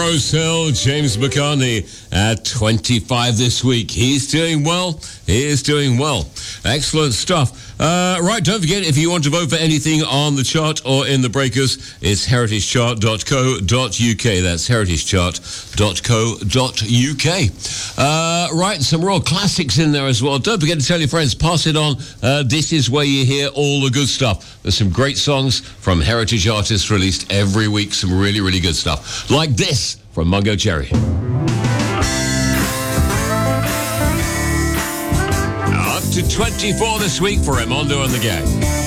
Rose Hill, James McCartney at 25 this week. He's doing well. He is doing well. Excellent stuff. Right, don't forget, if you want to vote for anything on the chart or in the breakers, it's heritagechart.co.uk. That's heritagechart.co.uk. Right, some real classics in there as well. Don't forget to tell your friends, pass it on. This is where you hear all the good stuff. There's some great songs from heritage artists released every week. Some really, really good stuff. Like this from Mungo Jerry. Up to 24 this week for Raimondo and the gang.